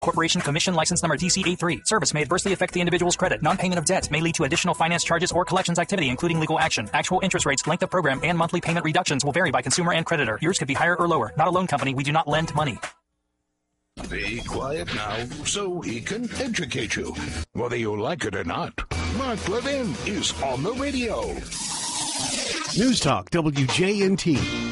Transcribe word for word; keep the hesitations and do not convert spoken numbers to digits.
Corporation Commission License Number D C eighty-three. Service may adversely affect the individual's credit. Non-payment of debt may lead to additional finance charges or collections activity, including legal action. Actual interest rates, length of program, and monthly payment reductions will vary by consumer and creditor. Yours could be higher or lower. Not a loan company. We do not lend money. Be quiet now so he can educate you. Whether you like it or not, Mark Levin is on the radio. News Talk W J N T.